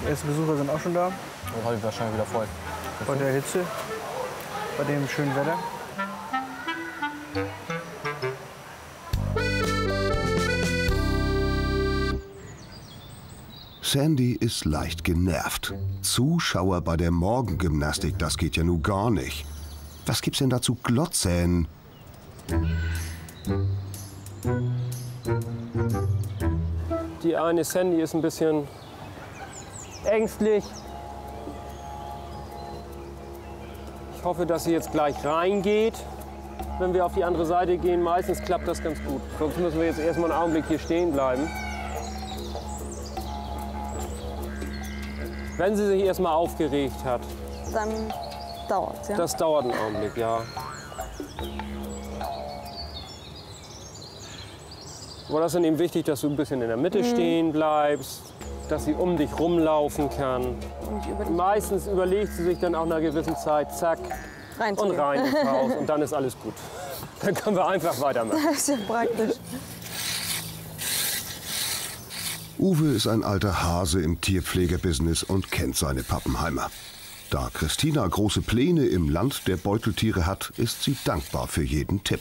Erste Besucher sind auch schon da. Dann habe ich wahrscheinlich wieder voll. Bei der Hitze, bei dem schönen Wetter. Sandy ist leicht genervt. Zuschauer bei der Morgengymnastik, das geht ja nun gar nicht. Was gibt's denn da zu glotzen? Die eine Sandy ist ein bisschen ängstlich. Ich hoffe, dass sie jetzt gleich reingeht, wenn wir auf die andere Seite gehen. Meistens klappt das ganz gut. Sonst müssen wir jetzt erstmal einen Augenblick hier stehen bleiben. Wenn sie sich erstmal aufgeregt hat. Dann dauert es, ja? Das dauert einen Augenblick, ja. Aber das ist dann eben wichtig, dass du ein bisschen in der Mitte stehen bleibst, dass sie um dich rumlaufen kann. Meistens überlegt sie sich dann auch nach einer gewissen Zeit, zack, und rein ins Haus. Und dann ist alles gut. Dann können wir einfach weitermachen. Das ist ja praktisch. Uwe ist ein alter Hase im Tierpflegebusiness und kennt seine Pappenheimer. Da Christina große Pläne im Land der Beuteltiere hat, ist sie dankbar für jeden Tipp.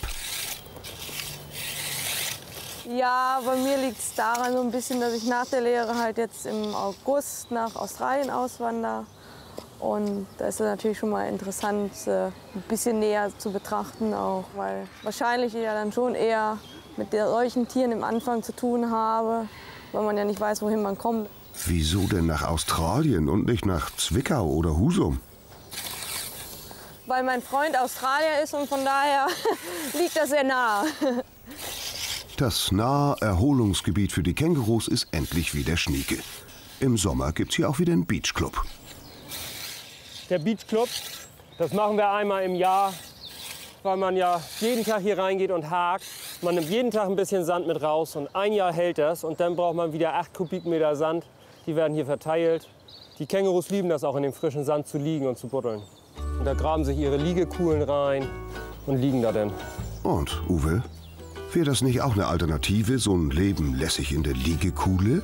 Ja, bei mir liegt es daran so ein bisschen, dass ich nach der Lehre halt jetzt im August nach Australien auswandere. Und da ist es natürlich schon mal interessant, ein bisschen näher zu betrachten auch, weil wahrscheinlich ich ja dann schon eher mit solchen Tieren im Anfang zu tun habe, weil man ja nicht weiß, wohin man kommt. Wieso denn nach Australien und nicht nach Zwickau oder Husum? Weil mein Freund Australier ist und von daher liegt das sehr nah. Das nahe Erholungsgebiet für die Kängurus ist endlich wieder Schnieke. Im Sommer gibt's hier auch wieder einen Beachclub. Der Beachclub, das machen wir einmal im Jahr, weil man ja jeden Tag hier reingeht und hakt. Man nimmt jeden Tag ein bisschen Sand mit raus und ein Jahr hält das. Und dann braucht man wieder 8 Kubikmeter Sand. Die werden hier verteilt. Die Kängurus lieben das auch, in dem frischen Sand zu liegen und zu buddeln. Und da graben sich ihre Liegekuhlen rein und liegen da dann. Und, Uwe, wäre das nicht auch eine Alternative, so ein Leben lässig in der Liegekuhle?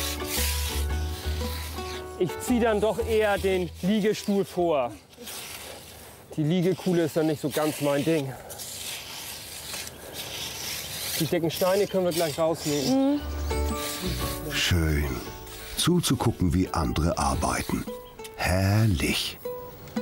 Ich ziehe dann doch eher den Liegestuhl vor. Die Liegekuhle ist dann nicht so ganz mein Ding. Die dicken Steine können wir gleich rausnehmen. Schön. Zuzugucken, wie andere arbeiten. Herrlich.